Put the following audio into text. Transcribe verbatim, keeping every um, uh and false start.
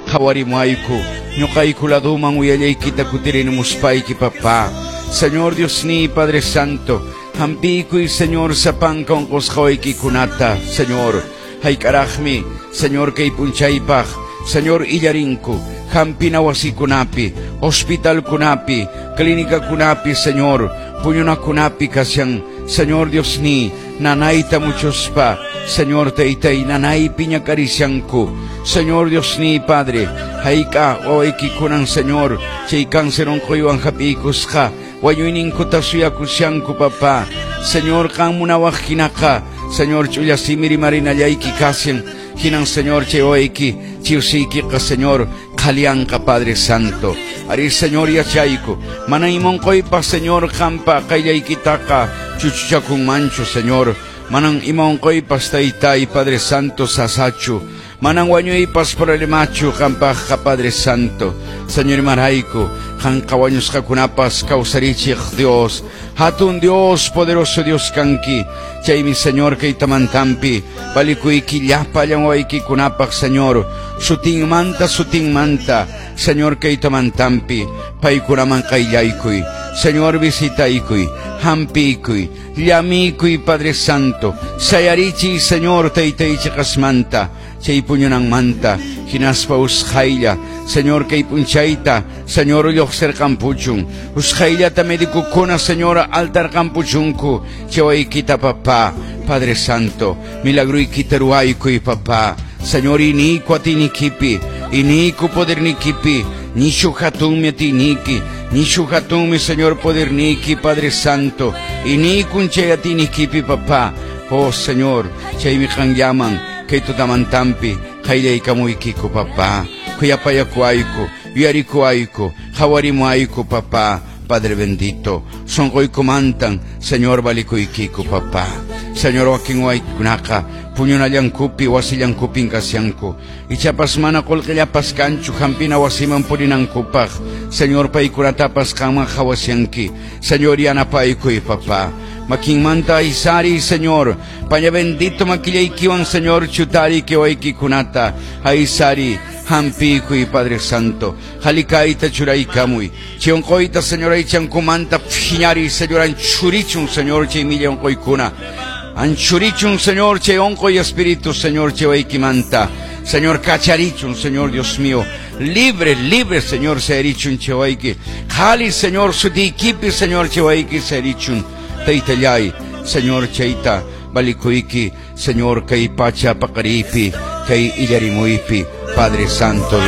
hawarimuayku, ñuqayku laduman uyallaykita kutirimuspayki papá. Señor Dios ni Padre Santo, hampikuy Señor sapanka unqusqawaykikunata, Señor, haykaraqmi, Señor kay punchaypaq, Señor illarinku, hampina wasikunapi, hospital kunapi, clínica kunapi, Señor, puñunakunapi kasyan, Señor Dios ni, nanayta muchospa, Señor teitay, nanay piña caricianku, Señor Dios ni Padre, hayka wawaykikunan Señor, chay cáncer onquywan hapikusqa, wayuyninku tasuyakusyanku papá, Señor kan munawajkinaka, Señor chullasimiri marinallayki kasyan, hinan Señor chewayki, chiusiykiqa Señor, qhalianqa Padre Santo, ari Señor yachayku, mana imonqoypaq Señor qampa qayllaykitaqa, chuchuchakun manchu Señor, manan imonqoypas taytay Padre Santo sasachu, manan wañuypas problemachu qampaqqa Padre Santo, Señor marayku, qanqa wañusqakunapas kawsarichiq Dios, hatun Dios, poderoso Dios kanki, chaymi Señor kaytamantampi, palikuyki llapa llank'awaykikunapaq Señor, sutinmanta sutinmanta, Señor kaytamantampi, paykunaman qayllaykuy, Señor visitaykuy, hampiykuy, llamiykuy Padre Santo, sayarichiy Señor taytaychaqasmanta, chay puñunanmanta, hinaspa usqaylla, Señor kay punchayta, Señor lluqsirqanpuchun, usqayllata medicukuna Señor altarqanpuchunku, chawaykita papá, Padre Santo, milagruyki ruaykuy papá, Señor iniku atinikipi, iniku podernikipi, nishu hatunmi atiniki, nishu hatunmi Señor poderniki, Padre Santo, inikun chay atinikipi papá, oh Señor, chaymi qanllaman, kay tutamantampi, qayllaykamuykiku papá, kuyapayakuayku, yuyarikuayku, hawarimuayku papá, Padre bendito, sonqoykumantan, Señor valikuykiku papá, Señor wakinwaykunaqa, puñunallankupi, wasillankupin kasyanku, ichapas mana qullqillapas kanchu, hampina wasiman purinankupaq, Señor paykunatapas qanman hawasyanki, Señor yanapaykuy papá, makinmanta aysari Señor, paña bendito makillaykiwan Señor chutari kiwaykikunata, aysari, hampikuy Padre Santo, halikayta churaykamuy, chionqoyta Señor aychankumanta phiñari Señor anchurichun Señor chay millonqoykuna, anchurichun Señor chay onqoy espíritu Señor chewaykimanta, Señor cacharichun Señor Dios mío, libre, libre Señor seerichun chewayki, hali Señor sutiykipi Señor chewayki seerichun, taytallay Señor chayta balikuyki Señor kay pacha paqaripi, kay illarimuypi, Padre Santo.